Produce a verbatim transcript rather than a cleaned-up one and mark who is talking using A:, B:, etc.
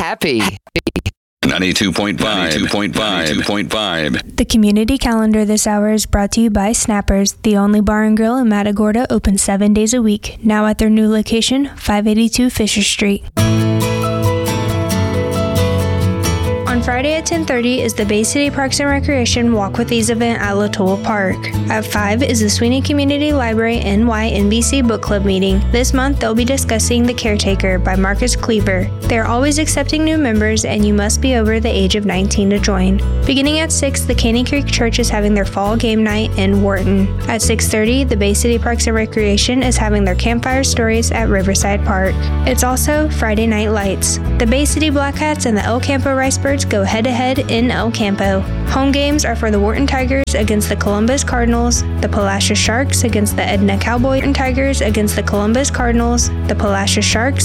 A: happy.
B: ninety-two point five, ninety-two point five, ninety-two point five.
C: The community calendar this hour is brought to you by Snappers, the only bar and grill in Matagorda, open seven days a week, now at their new location, five eighty-two Fisher Street. On Friday at ten thirty is the Bay City Parks and Recreation Walk with Ease event at Latoul Park. At five is the Sweeney Community Library N Y N B C Book Club meeting. This month they'll be discussing The Caretaker by Marcus Cleaver. They are always accepting new members and you must be over the age of nineteen to join. Beginning at six, the Caney Creek Church is having their fall game night in Wharton. At six thirty, the Bay City Parks and Recreation is having their campfire stories at Riverside Park. It's also Friday Night Lights. The Bay City Black Hats and the El Campo Ricebirds go head-to-head in El Campo. Home games are for the Wharton Tigers against the Columbus Cardinals, the Palacios Sharks against the Edna Cowboy Tigers against the Columbus Cardinals, the Palacios Sharks